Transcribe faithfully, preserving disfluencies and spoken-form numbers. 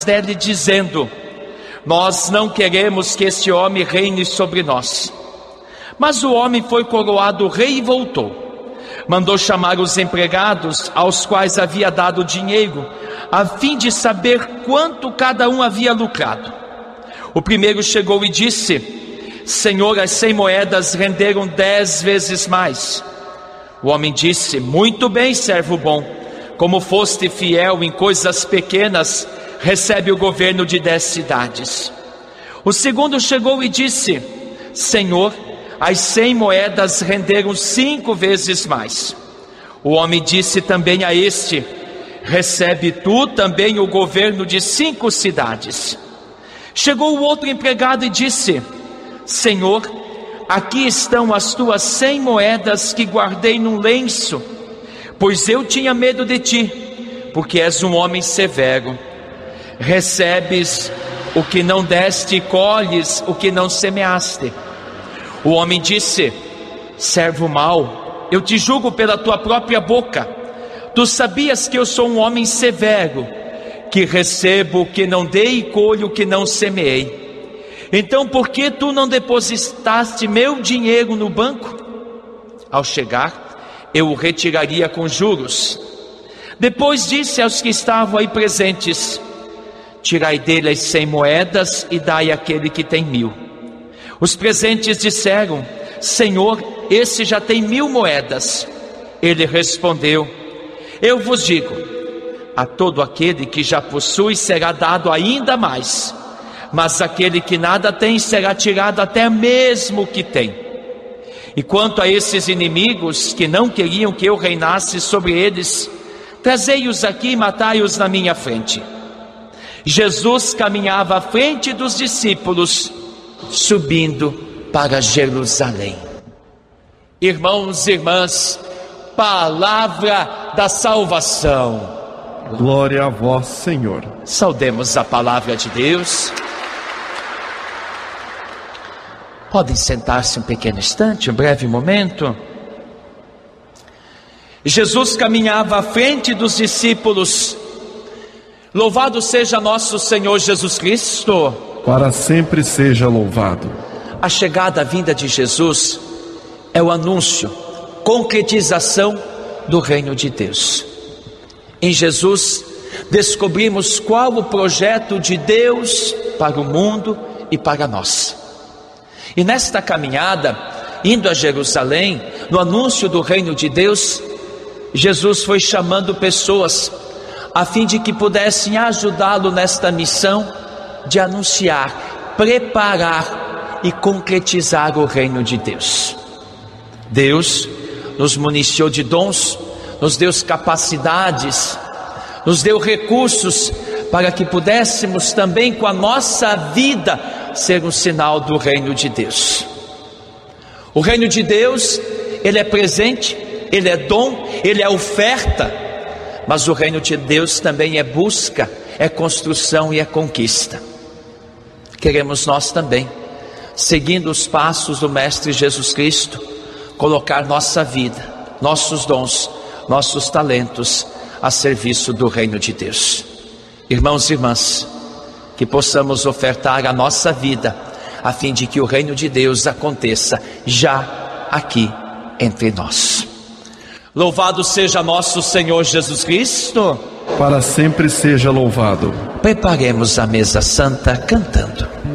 dele dizendo: nós não queremos que este homem reine sobre nós. Mas o homem foi coroado rei e voltou. Mandou chamar os empregados, aos quais havia dado dinheiro, a fim de saber quanto cada um havia lucrado. O primeiro chegou e disse: Senhor, as cem moedas renderam dez vezes mais. O homem disse: muito bem, servo bom, como foste fiel em coisas pequenas, recebe o governo de dez cidades. O segundo chegou e disse: Senhor, as cem moedas renderam cinco vezes mais. O homem disse também a este: recebe tu também o governo de cinco cidades. Chegou o outro empregado e disse: Senhor, aqui estão as tuas cem moedas que guardei num lenço, pois eu tinha medo de ti, porque és um homem severo. Recebes o que não deste e colhes o que não semeaste. O homem disse: servo mau, eu te julgo pela tua própria boca. Tu sabias que eu sou um homem severo, que recebo o que não dei e colho o que não semeei. Então por que tu não depositaste meu dinheiro no banco? Ao chegar, eu o retiraria com juros. Depois disse aos que estavam aí presentes: tirai dele as cem moedas e dai àquele que tem mil. Os presentes disseram: Senhor, esse já tem mil moedas. Ele respondeu: eu vos digo, a todo aquele que já possui será dado ainda mais, mas aquele que nada tem será tirado até mesmo o que tem. E quanto a esses inimigos que não queriam que eu reinasse sobre eles, trazei-os aqui e matai-os na minha frente. Jesus caminhava à frente dos discípulos, subindo para Jerusalém. Irmãos e irmãs, palavra da salvação. Glória a vós, Senhor. Saudemos a palavra de Deus. Podem sentar-se um pequeno instante, um breve momento. Jesus caminhava à frente dos discípulos. Louvado seja nosso Senhor Jesus Cristo. Para sempre seja louvado. A chegada, a vinda de Jesus é o anúncio, concretização do reino de Deus. Em Jesus descobrimos qual o projeto de Deus para o mundo e para nós. E nesta caminhada, indo a Jerusalém, no anúncio do reino de Deus, Jesus foi chamando pessoas a fim de que pudessem ajudá-lo nesta missão de anunciar, preparar e concretizar o reino de Deus. Deus nos municiou de dons, nos deu capacidades, nos deu recursos para que pudéssemos também com a nossa vida ser um sinal do reino de Deus. O reino de Deus, ele é presente, ele é dom, ele é oferta, mas o reino de Deus também é busca, é construção e é conquista. Queremos nós também, seguindo os passos do Mestre Jesus Cristo, colocar nossa vida, nossos dons, nossos talentos a serviço do reino de Deus. Irmãos e irmãs, que possamos ofertar a nossa vida a fim de que o reino de Deus aconteça já aqui entre nós. Louvado seja nosso Senhor Jesus Cristo. Para sempre seja louvado. Preparemos a mesa santa cantando.